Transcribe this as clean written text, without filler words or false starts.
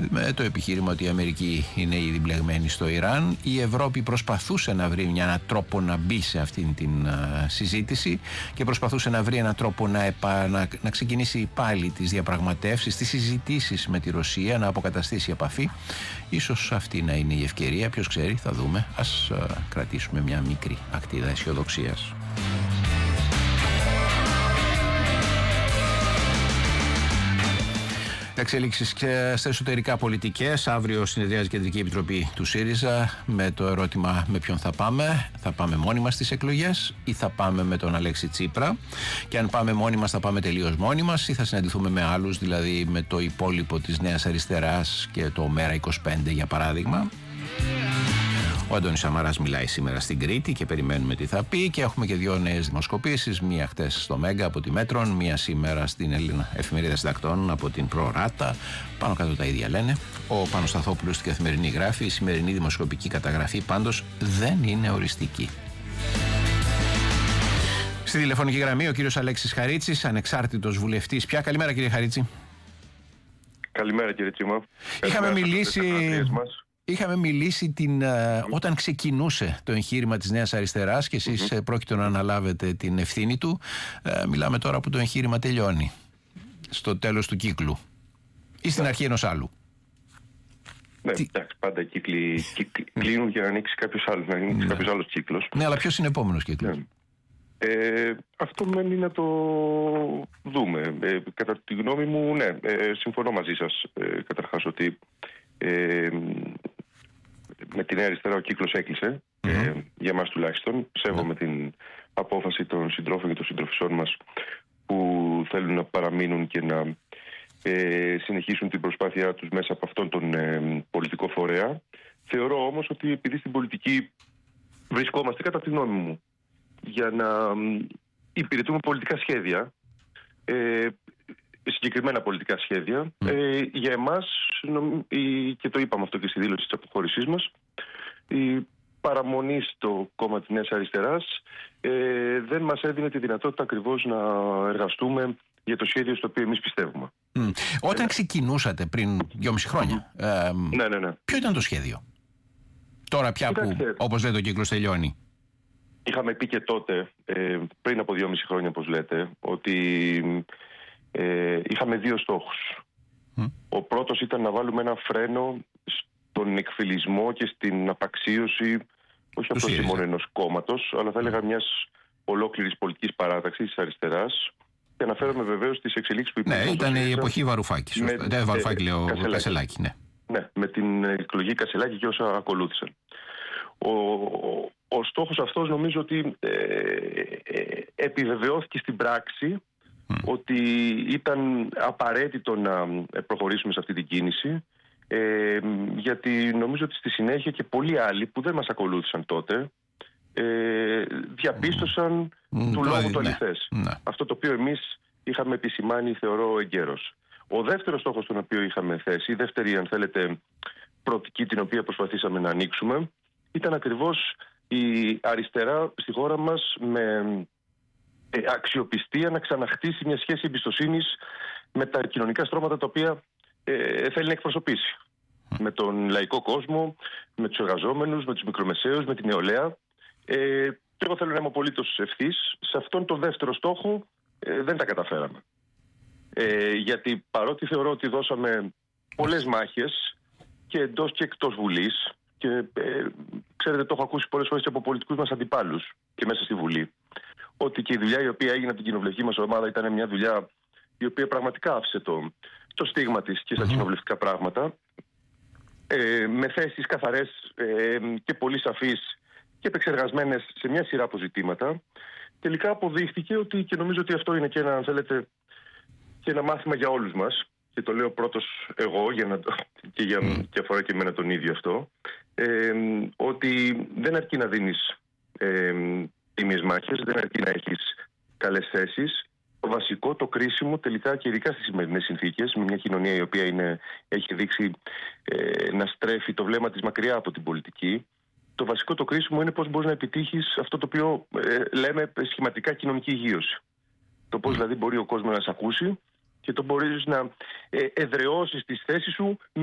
με το επιχείρημα ότι η Αμερική είναι ήδη μπλεγμένη στο Ιράν. Η Ευρώπη προσπαθούσε να βρει έναν τρόπο να μπει σε αυτήν την συζήτηση και προσπαθούσε να βρει έναν τρόπο να ξεκινήσει πάλι τις διαπραγματεύσεις, τις συζητήσεις με τη Ρωσία, να αποκαταστήσει επαφή. Ίσως αυτή να είναι η ευκαιρία, ποιος ξέρει, θα δούμε. Ας κρατήσουμε μια μικρή ακτίδα αισιοδοξίας. Εξέλιξεις και στα εσωτερικά πολιτικές. Αύριο συνεδριάζει η Κεντρική Επιτροπή του ΣΥΡΙΖΑ με το ερώτημα με ποιον θα πάμε. Θα πάμε μόνοι μας στις εκλογές ή θα πάμε με τον Αλέξη Τσίπρα? Και αν πάμε μόνοι μας, θα πάμε τελείως μόνοι μας ή θα συναντηθούμε με άλλους, δηλαδή με το υπόλοιπο της Νέας Αριστεράς και το ΜΕΡΑ25 για παράδειγμα? Ο Αντώνης Σαμαράς μιλάει σήμερα στην Κρήτη και περιμένουμε τι θα πει, και έχουμε και δύο νέες δημοσκοπήσεις, μία χτες στο Μέγκα από τη Μέτρον, μία σήμερα στην Εφημερίδα Συντακτών από την Προράτα. Πάνω κάτω τα ίδια λένε. Ο Πάνος Σταθόπουλος στην Καθημερινή γράφει: η σημερινή δημοσκοπική καταγραφή πάντως δεν είναι οριστική. Στη τηλεφωνική γραμμή ο κύριος Αλέξης Χαρίτσης, ανεξάρτητος βουλευτής πια. Καλημέρα κύριε Χαρίτση. Καλημέρα κύριε Τσίμα. Είχαμε μιλήσει όταν ξεκινούσε το εγχείρημα της Νέας Αριστεράς και εσείς πρόκειται να αναλάβετε την ευθύνη του. Μιλάμε τώρα που το εγχείρημα τελειώνει, στο τέλος του κύκλου ή στην αρχή ενός άλλου. Ναι, εντάξει, πάντα οι κύκλοι κλείνουν για να ανοίξει κάποιος άλλος κύκλος. Ναι, αλλά ποιος είναι ο επόμενος κύκλος? Αυτό μένει να το δούμε. Κατά τη γνώμη μου, ναι, συμφωνώ μαζί σας καταρχάς ότι με τη Νέα Αριστερά ο κύκλος έκλεισε, για εμάς τουλάχιστον. Σέβομαι την απόφαση των συντρόφων και των συντροφισσών μας που θέλουν να παραμείνουν και να συνεχίσουν την προσπάθειά τους μέσα από αυτόν τον πολιτικό φορέα. Θεωρώ όμως ότι επειδή στην πολιτική βρισκόμαστε, κατά τη γνώμη μου, για να υπηρετούμε πολιτικά σχέδια, συγκεκριμένα πολιτικά σχέδια, για εμάς, και το είπαμε αυτό και στη δήλωση της αποχώρησής μας, η παραμονή στο κόμμα της Νέας Αριστεράς δεν μας έδινε τη δυνατότητα ακριβώς να εργαστούμε για το σχέδιο στο οποίο εμείς πιστεύουμε. Όταν ξεκινούσατε πριν 2,5 χρόνια, ναι. Ποιο ήταν το σχέδιο? Τώρα πια που, όπως λέτε, ο κύκλος τελειώνει. Είχαμε πει και τότε, πριν από 2,5 χρόνια, όπως λέτε, ότι είχαμε δύο στόχους. Ο πρώτος ήταν να βάλουμε ένα φρένο στον εκφυλισμό και στην απαξίωση, όχι απλώς και μόνο ενός κόμματος, αλλά θα έλεγα μιας ολόκληρης πολιτικής παράταξης της αριστεράς. Και αναφέρομαι βεβαίως στις εξελίξεις που υπήρχαν. Ναι, ήταν η εποχή Βαρουφάκη. Βαρουφάκη, λέω, Κασελάκη. Ναι, με την εκλογή Κασελάκη και όσα ακολούθησαν. Ο στόχος αυτός νομίζω ότι επιβεβαιώθηκε στην πράξη, ότι ήταν απαραίτητο να προχωρήσουμε σε αυτή την κίνηση, γιατί νομίζω ότι στη συνέχεια και πολλοί άλλοι που δεν μας ακολούθησαν τότε διαπίστωσαν του λόγου το αληθές. Αυτό το οποίο εμείς είχαμε επισημάνει, θεωρώ, εγκαίρος. Ο δεύτερος στόχος τον οποίο είχαμε θέσει, η δεύτερη, αν θέλετε, προοπτική την οποία προσπαθήσαμε να ανοίξουμε, ήταν ακριβώς η αριστερά στη χώρα μας με αξιοπιστία να ξαναχτίσει μια σχέση εμπιστοσύνης με τα κοινωνικά στρώματα τα οποία θέλει να εκπροσωπήσει. Με τον λαϊκό κόσμο, με τους εργαζόμενους, με τους μικρομεσαίους, με την νεολαία. Και εγώ θέλω να είμαι απολύτως ευθύς. Σε αυτόν τον δεύτερο στόχο δεν τα καταφέραμε. Γιατί παρότι θεωρώ ότι δώσαμε πολλές μάχες και εντός και εκτός Βουλής, και ξέρετε, το έχω ακούσει πολλές φορές από πολιτικούς μας αντιπάλους και μέσα στη Βουλή, ότι και η δουλειά η οποία έγινε από την κοινοβουλευτική μας ομάδα ήταν μια δουλειά η οποία πραγματικά άφησε το στίγμα της και στα κοινοβουλευτικά πράγματα, με θέσεις καθαρές και πολύ σαφείς και επεξεργασμένες σε μια σειρά από ζητήματα. Τελικά αποδείχθηκε ότι, και νομίζω ότι αυτό είναι και ένα, αν θέλετε, και ένα μάθημα για όλους μας, και το λέω πρώτος εγώ και αφορά και εμένα τον ίδιο αυτό, ότι δεν αρκεί να δίνεις τίμιες μάχες, δεν αρκεί να έχεις καλές θέσεις. Το βασικό, το κρίσιμο τελικά, και ειδικά στις σημερινές συνθήκες, με μια κοινωνία η οποία έχει δείξει να στρέφει το βλέμμα της μακριά από την πολιτική, το βασικό, το κρίσιμο είναι πώς μπορείς να επιτύχεις αυτό το οποίο λέμε σχηματικά κοινωνική υγείωση. Το πώς δηλαδή μπορεί ο κόσμος να σε ακούσει και το μπορείς να εδραιώσεις τις θέσεις σου